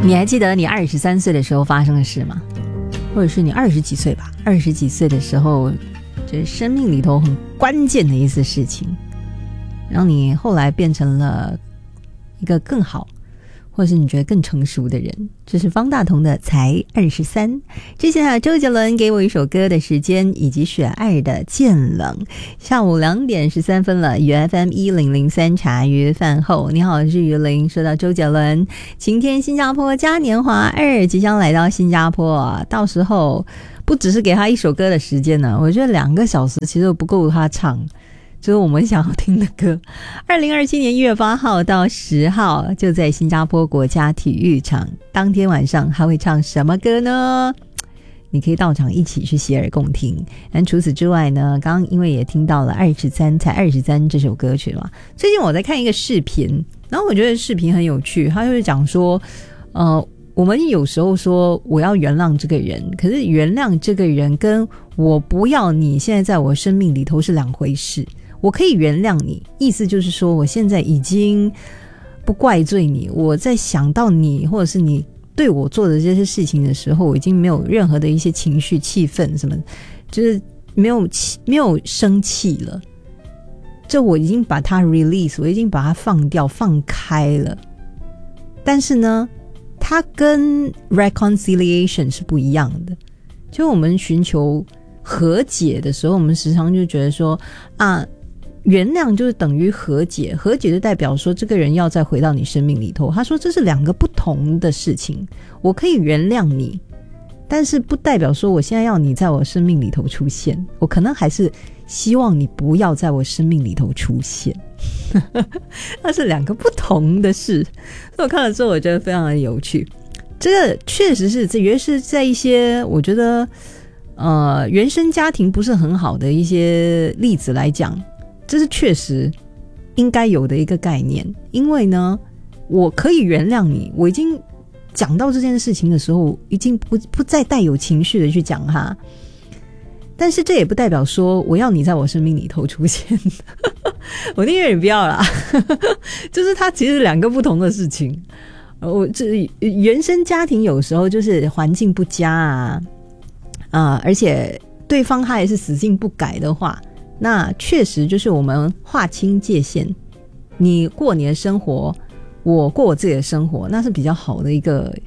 你还记得你23岁的时候发生的事吗？或者是你20几岁吧，20几岁的时候，就是生命里头很关键的一次事情，让你后来变成了一个更好，或者是你觉得更成熟的人。这是方大同的才23。之前还有周杰伦给我一首歌的时间，以及雪爱的渐冷。下午2点13分了，与 FM1003 茶余饭后。你好，我是于林。说到周杰伦，晴天新加坡嘉年华2即将来到新加坡，到时候不只是给他一首歌的时间呢，我觉得2个小时其实都不够他唱，就是我们想要听的歌。2027年1月8号到10号就在新加坡国家体育场，当天晚上他会唱什么歌呢？你可以到场一起去洗耳共听。但除此之外呢，刚刚因为也听到了才23这首歌曲嘛，最近我在看一个视频，然后我觉得视频很有趣，他就是讲说我们有时候说我要原谅这个人，可是原谅这个人跟我不要你现在在我生命里头是2回事。我可以原谅你，意思就是说我现在已经不怪罪你，我在想到你或者是你对我做的这些事情的时候，我已经没有任何的一些情绪气氛什么，就是没有生气了，这我已经把它 release， 我已经把它放掉放开了。但是呢，它跟 reconciliation 是不一样的。就我们寻求和解的时候，我们时常就觉得说原谅就是等于和解，和解就代表说这个人要再回到你生命里头。他说这是2个不同的事情，我可以原谅你，但是不代表说我现在要你在我生命里头出现，我可能还是希望你不要在我生命里头出现。那是2个不同的事。所以我看了之后我觉得非常的有趣。这个确实是，这也是在一些我觉得原生家庭不是很好的一些例子来讲，这是确实应该有的一个概念。因为呢，我可以原谅你，我已经讲到这件事情的时候已经不再带有情绪的去讲它，但是这也不代表说我要你在我生命里头出现。我宁愿也不要啦。就是它其实2个不同的事情。这原生家庭有时候就是环境不佳而且对方他也是死性不改的话，那确实就是我们划清界限，你过你的生活，我过我自己的生活，那是比较好的一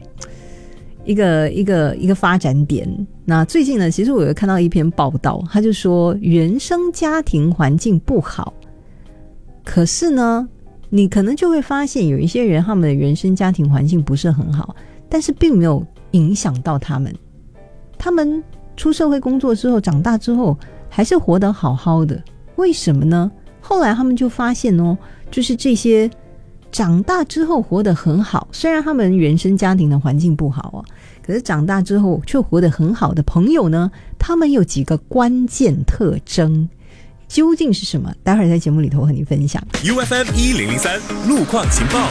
个发展点。那最近呢，其实我有看到一篇报道，他就说原生家庭环境不好，可是呢你可能就会发现有一些人他们的原生家庭环境不是很好，但是并没有影响到他们出社会工作之后，长大之后还是活得好好的。为什么呢？后来他们就发现就是这些长大之后活得很好，虽然他们原生家庭的环境不好可是长大之后却活得很好的朋友呢，他们有几个关键特征，究竟是什么？待会儿在节目里头和你分享。 UFM1003 路况情报。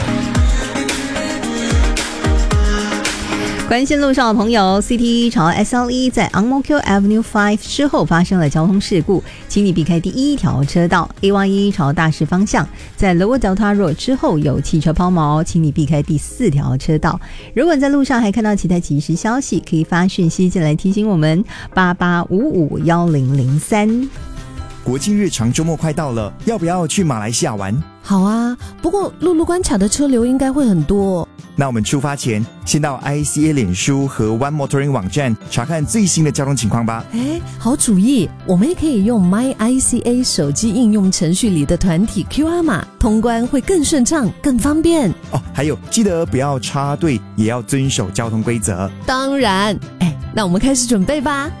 关心路上的朋友， CT1 朝 SLE 在 Ang Mo Kio Avenue 5之后发生了交通事故，请你避开第1条车道。 AY1 朝大势方向在 Lower Delta Road 之后有汽车抛锚，请你避开第4条车道。如果你在路上还看到其他即时消息，可以发讯息进来提醒我们88551003。 国庆日长周末快到了，要不要去马来西亚玩？ 好啊，不过陆路关卡的车流应该会很多。 那我们出发前先到 ICA 脸书和 One Motoring 网站查看最新的交通情况吧。 好主意，我们也可以用 MyICA 手机应用程序里的团体 QR 码，通关会更顺畅更方便。 还有记得不要插队，也要遵守交通规则。 当然，那我们开始准备吧。